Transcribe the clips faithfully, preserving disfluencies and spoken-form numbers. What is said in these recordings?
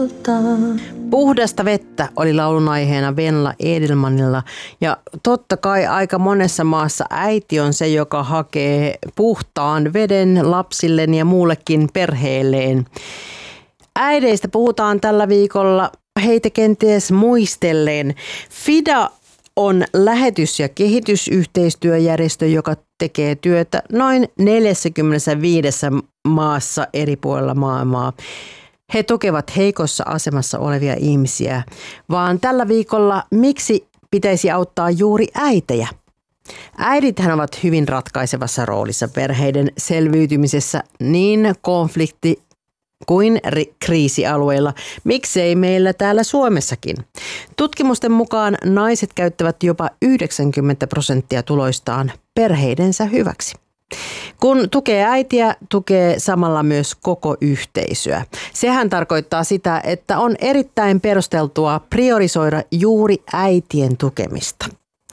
valtaa. Puhdasta vettä oli laulun aiheena Venla Edelmanilla ja totta kai aika monessa maassa äiti on se, joka hakee puhtaan veden lapsilleen ja muullekin perheelleen. Äideistä puhutaan tällä viikolla heitä kenties muistelleen. FIDA on lähetys- ja kehitysyhteistyöjärjestö, joka tekee työtä noin neljässäkymmenessäviidessä maassa eri puolilla maailmaa. He tukevat heikossa asemassa olevia ihmisiä, vaan tällä viikolla miksi pitäisi auttaa juuri äitejä? Äidithän ovat hyvin ratkaisevassa roolissa perheiden selviytymisessä niin konflikti- kuin kriisialueilla. Miksei meillä täällä Suomessakin? Tutkimusten mukaan naiset käyttävät jopa yhdeksänkymmentä prosenttia tuloistaan perheidensä hyväksi. Kun tukee äitiä, tukee samalla myös koko yhteisöä. Sehän tarkoittaa sitä, että on erittäin perusteltua priorisoida juuri äitien tukemista.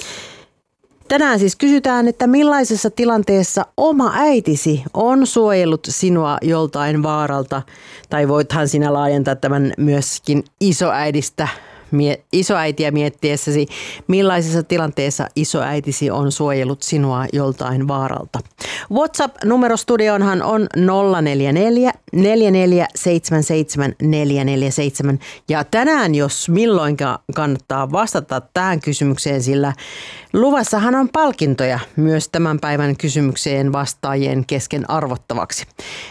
Tänään siis kysytään, että millaisessa tilanteessa oma äitisi on suojellut sinua joltain vaaralta, tai voithan sinä laajentaa tämän myöskin isoäidistä, isoäitiä miettiessäsi, millaisessa tilanteessa isoäitisi on suojellut sinua joltain vaaralta. WhatsApp-numero studioonhan on nolla neljä neljä, neljä neljä seitsemän seitsemän, neljä neljä seitsemän. Ja tänään, jos milloinkaan kannattaa vastata tähän kysymykseen, sillä luvassahan on palkintoja myös tämän päivän kysymykseen vastaajien kesken arvottavaksi.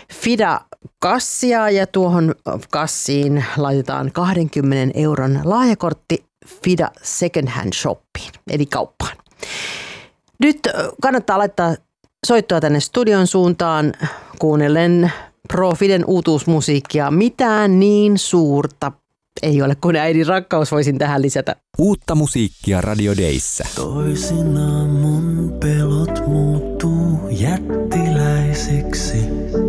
FIDA-kassia ja tuohon kassiin laitetaan kaksikymmentä euron lahjakortti FIDA Second Hand Shopiin, eli kauppaan. Nyt kannattaa laittaa soittoa tänne studion suuntaan kuunnellen Pro Fiden uutuusmusiikkia. Mitään niin suurta ei ole kuin äidin rakkaus, voisin tähän lisätä. Uutta musiikkia Radio Dayssä. Toisinaan mun pelot muut.